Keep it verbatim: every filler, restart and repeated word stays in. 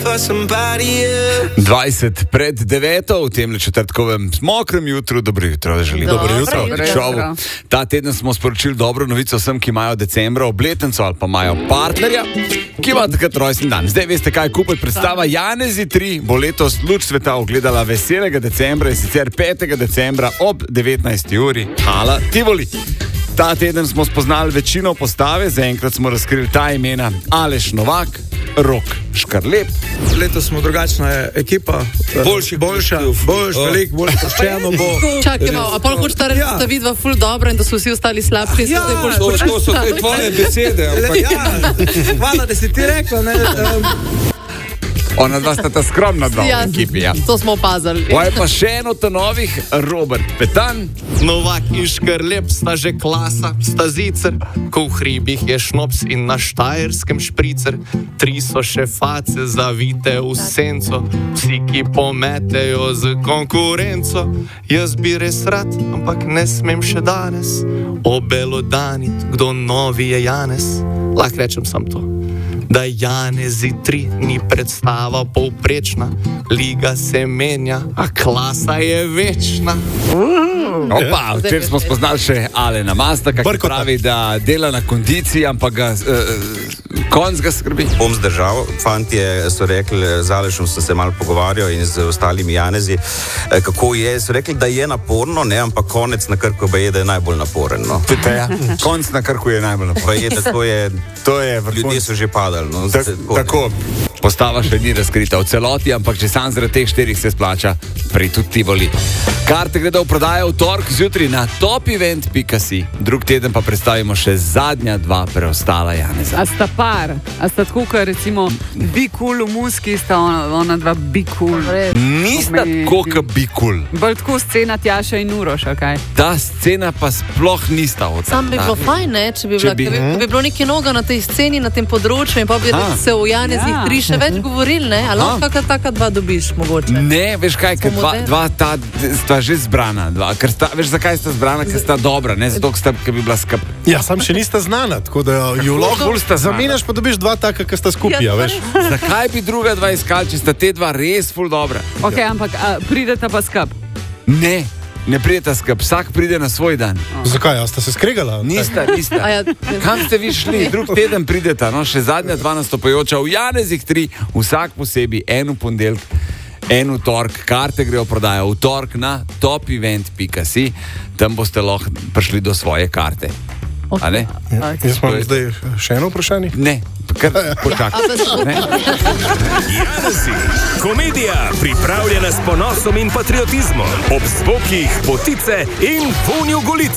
dvajset pred deveto v tem četrtkovem mokrem jutru. Dobro jutro, želim. Dobro jutro. jutro. Ta teden smo sporočili dobro novico vsem, ki imajo decembra obletnico ali pa imajo partnerja, ki ima takrat rojstni dan. Zdaj veste, kaj kupiti. Predstava Janezi tri bo letos luč sveta ogledala veselega decembra in sicer petega decembra ob devetnajsti uri. Hala Tivoli. Ta teden smo spoznali večino postave, zaenkrat smo razkrili ta imena: Aleš Novak, Rok Škarlep. Letos smo drugačna ekipa, boljši, boljša, boljš, oh. veliko bolj pošteno bo. Čakaj malo, a pol hočete reči, da sta vidva ful dobra in da so vsi ostali slabši? Ja, to, to so te tvoje besede. Ampak ja, hvala, da si ti rekla, ne. Um. Ona dva sta ta skromna dva v ekipi, ja. To smo opazali. Oj, pa še eno to novih, Robert Petan. Novak in Škarlep sta že klasa, sta zicer, ko v hribih je šnops in na Štajerskem špricer. Tri so še face zavite v senco, vsi, ki pometejo z konkurenco. Jaz bi res rad, ampak ne smem še danes obelodanit, kdo novi je Janez. Lahko rečem sam to, da Janezi tri ni predstava povprečna, liga se menja, a klasa je večna. Opa, včeraj smo spoznali še Alena Mastaka, ki pravi, da dela na kondiciji, ampak ga uh, konc ga skrbi. Bom zdržal, fantje so rekli, z Alešom sem se malo pogovarjal in z ostalimi Janezi, kako je, so rekli, da je naporno, ne, ampak konec na Krku je, da je najbolj naporen. No. Ja, konc na Krku je najbolj naporen. Je, to je, to je ljudje so že padali. No, Ta, tako, postava še ni razkrita v celoti, ampak če sam zaradi teh štirih se splača pri tudi Tivoli. Karte gredo v prodajo v torek zjutraj na topevent pika si. Drug teden pa predstavimo še zadnja dva preostala Janeza. A sta par, a sta tako, kot recimo Be Cool v muski, sta ona, ona dva Be Cool. Nista tako, kot Be Cool. Bolj tako scena Tjaša in Uroš, kaj? Ta scena pa sploh nista od Sam bi bilo fajn, ne, če bi, če bila, bi, bi, bi bilo nekaj noga na tej sceni, na tem področju in pa bi se v Janezih ja. tri še več govorili, ne? Ali lahko kakšna taka dva dobiš, mogoče? Ne, veš kaj, ker dva, dva ta sta že zbrana. Dva, ker sta, veš, zakaj sta zbrana? Ker sta dobra, ne zato, ker bi bila skup. Ja, sam še nista znana, tako da ju lahko zamenjaš, pa dobiš dva taka, ki sta skupaj, ja, veš. Zakaj bi druga dva iskali, če sta te dva res ful dobra? Ok, ja. ampak a, prideta pa skup? Ne. Ne prideta skup, vsak pride na svoj dan. Oh. Zakaj, a sta se skregala? Nista, nista. Ja. Kam ste vi šli? Drug teden prideta, no, še zadnja dva nastopajoča v Janezih tri, vsak posebej, en v ponedeljek, en v torek. Karte grejo prodajo v torek na topevent pika si, tam boste lahko prišli do svoje karte. Okay. A ne? Ja. Jaz imam zdaj še eno vprašanje? Ne, kar počakaj. Janezi, komedija pripravljena s ponosom in patriotizmom, ob zvokih potice in vonju golice.